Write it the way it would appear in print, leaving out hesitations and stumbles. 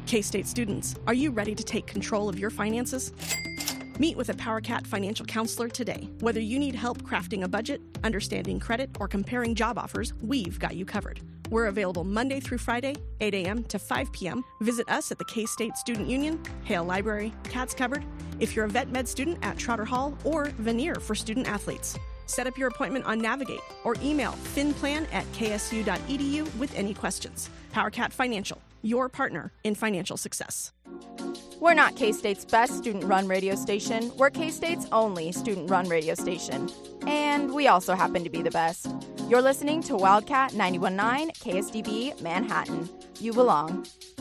K-State students, are you ready to take control of your finances? Meet with a PowerCat financial counselor today. Whether you need help crafting a budget, understanding credit, or comparing job offers, we've got you covered. We're available Monday through Friday, 8 a.m. to 5 p.m. Visit us at the K-State Student Union, Hale Library, Cats Cupboard, if you're a vet med student at Trotter Hall, or Veneer for student athletes. Set up your appointment on Navigate or email finplan@ksu.edu with any questions. PowerCat Financial, your partner in financial success. We're not K-State's best student-run radio station. We're K-State's only student-run radio station. And we also happen to be the best. You're listening to Wildcat 91.9 KSDB Manhattan. You belong.